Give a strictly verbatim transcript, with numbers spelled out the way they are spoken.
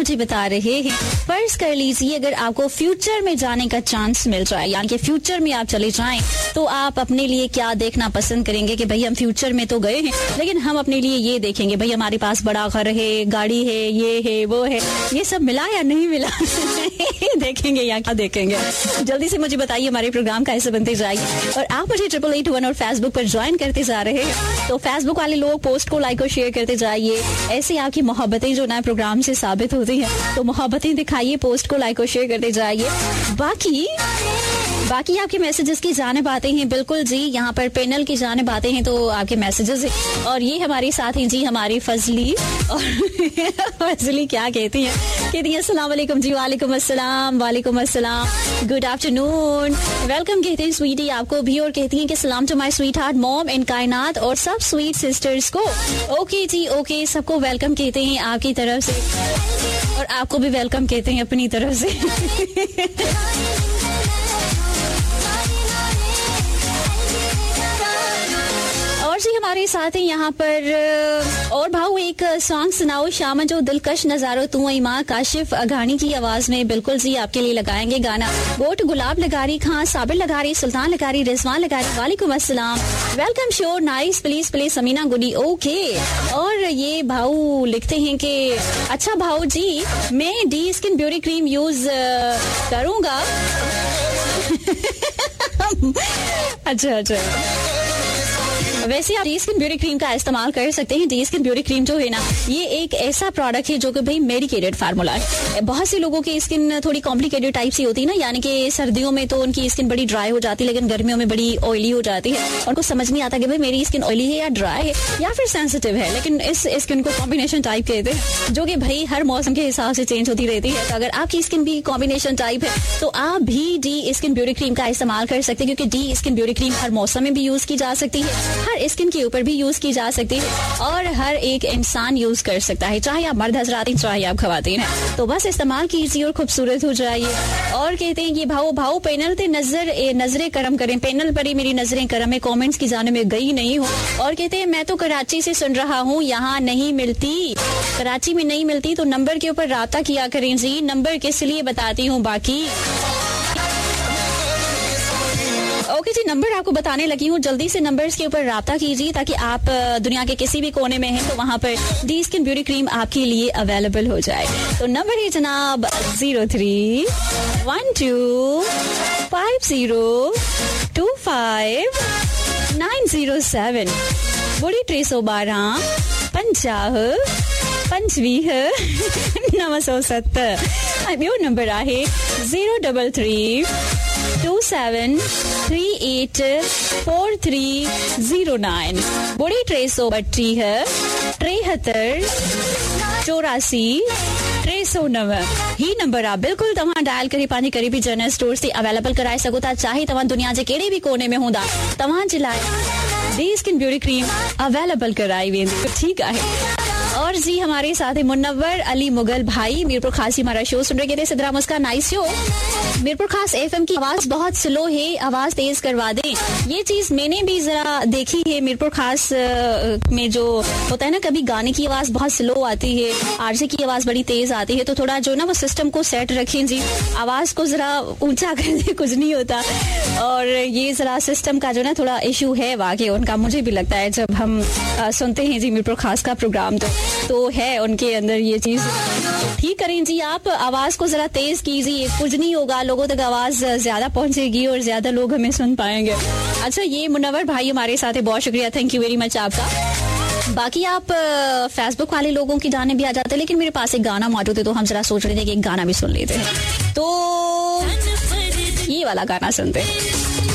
मुझे बता रहे हैं, फर्ज कर लीजिए अगर आपको फ्यूचर में जाने का चांस मिल जाए, यानी कि फ्यूचर में आप चले जाएं, तो आप अपने लिए क्या देखना पसंद करेंगे? कि भाई हम फ्यूचर में तो गए हैं, लेकिन हम अपने लिए ये देखेंगे, भाई हमारे पास बड़ा घर है, गाड़ी है, ये है, वो है, ये सब मिला या नहीं मिला? देखेंगे या क्या देखेंगे? जल्दी से मुझे बताइए, हमारे प्रोग्राम का ऐसे बनते जाइए। और आप मुझे ट्रिपल एट वन और फेसबुक पर ज्वाइन करते जा रहे हैं, तो फेसबुक वाले लोग पोस्ट को लाइक और शेयर करते जाइए। ऐसे आपकी मोहब्बतें जो ना प्रोग्राम से साबित होती हैं, तो मोहब्बतें दिखाइए, पोस्ट को लाइक और शेयर करते जाइए। बाकी बाकी आपके मैसेजेस की जानिब आते हैं। बिल्कुल जी, यहाँ पर पैनल की जानिब आते हैं तो आपके मैसेजेस हैं। और ये हमारे साथ हैं जी हमारी फजली, और फजली क्या कहती हैं? कहती हैं अस्सलाम वालेकुम जी। वालेकुम अस्सलाम, वालेकुम अस्सलाम, गुड आफ्टरनून, वेलकम कहते हैं स्वीटी आपको भी। और कहती हैं कि सलाम to my sweet heart mom and कायनात और सब स्वीट सिस्टर्स को। ओके जी, ओके, सबको वेलकम कहते हैं आपकी तरफ से, और आपको भी वेलकम कहते हैं अपनी तरफ से। और जी हमारे साथ हैं यहाँ पर और भाऊ एक सॉन्ग सुनाओ शामा जो दिलकश नजारो तू ईमा काशिफ अघानी की आवाज में। बिल्कुल जी, आपके लिए लगाएंगे गाना। गोट गुलाब लगारी, खां साबिर लगारी, सुल्तान लगारी, रिजवान लगारी, वालेकुम अस्सलाम, welcome show, nice, please please Samina Gudi, okay. और ये भाऊ लिखते हैं कि अच्छा भाऊ जी, मैं D skin beauty cream use करूंगा। अच्छा अच्छा, वैसे आप डी स्किन ब्यूटी क्रीम का इस्तेमाल कर सकते हैं। डी स्किन ब्यूटी क्रीम जो है ना, ये एक ऐसा प्रोडक्ट है जो कि भाई मेडिकेटेड फार्मूला है। बहुत से लोगों की स्किन थोड़ी कॉम्प्लिकेटेड टाइप सी होती है ना, यानी कि सर्दियों में तो उनकी स्किन बड़ी ड्राई हो जाती है, लेकिन गर्मियों में बड़ी ऑयली हो जाती है। उनको समझ नहीं आता कि भाई मेरी स्किन ऑयली है या ड्राई है या फिर सेंसिटिव है, लेकिन इस स्किन को कॉम्बिनेशन टाइप कहते हैं, जो कि भाई हर मौसम के हिसाब से चेंज होती रहती है। तो अगर आपकी स्किन भी कॉम्बिनेशन टाइप है तो आप भी डी स्किन ब्यूटी क्रीम का इस्तेमाल कर सकते हैं, क्योंकि डी स्किन ब्यूटी क्रीम हर मौसम में भी यूज की जा सकती है, स्किन के ऊपर भी यूज की जा सकती है, और हर एक इंसान यूज कर सकता है, चाहे आप मर्द हजरात हैं, चाहे आप खवातीन हैं। तो बस इस्तेमाल कीजिए और खूबसूरत हो जाइए। और कहते हैं कि भाऊ भाऊ पैनल पे नजर नजरें करम करें, पैनल पर ही मेरी नजरें करम है, कमेंट्स की जाने में गई नहीं हूँ। और कहते हैं मैं तो कराची से सुन रहा हूँ, यहाँ नहीं मिलती, कराची में नहीं मिलती, तो नंबर के ऊपर राब्ता किया करें जी। नंबर किस लिए बताती हूँ बाकी। ओके जी, नंबर आपको बताने लगी हूँ, जल्दी से नंबर्स के ऊपर राब्ता कीजिए ताकि आप दुनिया के किसी भी कोने में हैं तो वहाँ पर डी स्किन ब्यूटी क्रीम आपके लिए अवेलेबल हो जाए। तो नंबर है जनाब zero three one two five zero to five nine zero seven बुढ़ी टे सौ बारह पंजाह पंजवीह नव सौ सत्तर। ॿियो नंबर आहे zero double three to seven three eight four three zero nine बुढ़ी टे सौ ॿटीह टेहतर चौरासी टे सौ नव। ही नंबर आहे बिल्कुल तव्हां डायल करे पंहिंजे क़रीबी जनरल स्टोर से अवेलेबल कराए सघो था। चाहे तव्हां दुनिया जे कहिड़े बि कोने में हूंदा, तव्हां जे लाइ D skin beauty cream available कराई वेंदी। ठीक आहे। और जी हमारे साथ है मुन्नवर अली मुगल भाई, मीरपुर खास हमारा शो सुन रहे, कहते सिद्रा मुस्का नाइस शो। मीरपुर खास एफएम की आवाज बहुत स्लो है, आवाज तेज करवा दें। ये चीज मैंने भी जरा देखी है, मीरपुर खास में जो होता है ना, कभी गाने की आवाज बहुत स्लो आती है, आरजे की आवाज बड़ी तेज आती है, तो थोड़ा जो ना वो सिस्टम को सेट रखें जी, आवाज को जरा ऊंचा कर दे, कुछ नहीं होता। और ये जरा सिस्टम का जो ना थोड़ा इशू है वाकई उनका, मुझे भी लगता है जब हम आ, सुनते हैं जी मीरपुर खास का प्रोग्राम, तो तो है उनके अंदर ये चीज। ठीक करें जी, आप आवाज को जरा तेज कीजिए, कुछ नहीं होगा, लोगों तक आवाज ज्यादा पहुंचेगी और ज्यादा लोग हमें सुन पाएंगे। अच्छा, ये मुन्नवर भाई हमारे साथ है, बहुत शुक्रिया, थैंक यू वेरी मच आपका। बाकी आप फेसबुक वाले लोगों की जाने भी आ जाते हैं, लेकिन मेरे पास एक गाना मौजूद है तो हम जरा सोच रहे थे कि एक गाना भी सुन लेते हैं, तो ये वाला गाना सुनते हैं।